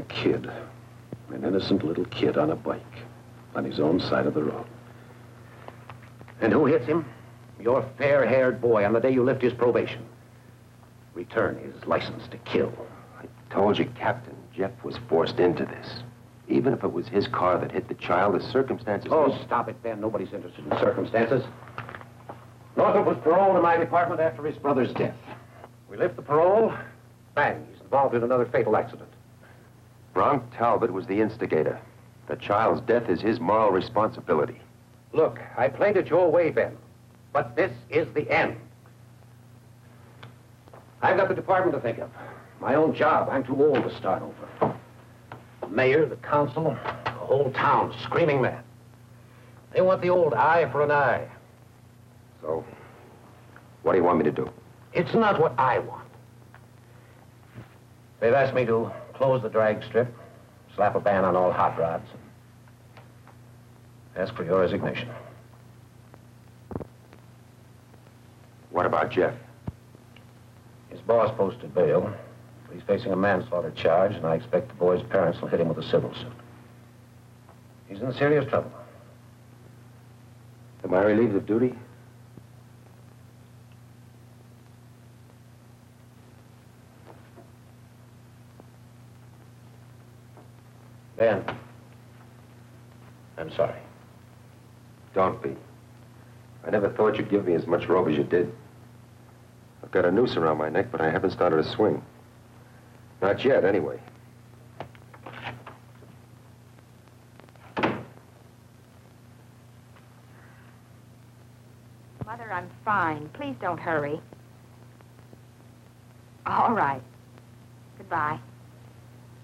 kid. An innocent little kid on a bike. On his own side of the road. And who hits him? Your fair-haired boy on the day you lift his probation. Return his license to kill. I told you, Captain, Jeff was forced into this. Even if it was his car that hit the child, the circumstances... Oh, stop it, Ben. Nobody's interested in circumstances. Northup was paroled in my department after his brother's death. We lift the parole. Bang, he's involved in another fatal accident. Bronk Talbot was the instigator. The child's death is his moral responsibility. Look, I played it your way, Ben. But this is the end. I've got the department to think of. My own job. I'm too old to start over. The mayor, the council, the whole town screaming mad. They want the old eye for an eye. So, what do you want me to do? It's not what I want. They've asked me to close the drag strip, slap a ban on all hot rods, and ask for your resignation. What about Jeff? His boss posted bail. He's facing a manslaughter charge, and I expect the boy's parents will hit him with a civil suit. He's in serious trouble. Am I relieved of duty? Ben, I'm sorry. Don't be. I never thought you'd give me as much rope as you did. I've got a noose around my neck, but I haven't started a swing. Not yet, anyway. Mother, I'm fine. Please don't hurry. All right. Goodbye.